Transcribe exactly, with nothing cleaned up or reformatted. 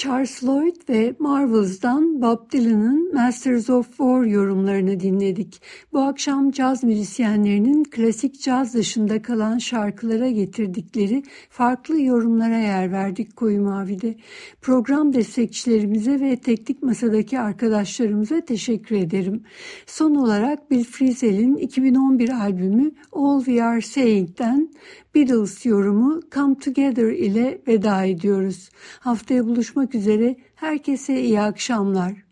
Charles Lloyd ve Marvels'dan Bob Dylan'ın Masters of War yorumlarını dinledik. Bu akşam caz müzisyenlerinin klasik caz dışında kalan şarkılara getirdikleri farklı yorumlara yer verdik Koyu Mavi'de. Program destekçilerimize ve teknik masadaki arkadaşlarımıza teşekkür ederim. Son olarak Bill Frisell'in iki bin on bir albümü All We Are Saying'den Beatles yorumu Come Together ile veda ediyoruz. Haftaya buluşmak üzere. Herkese iyi akşamlar.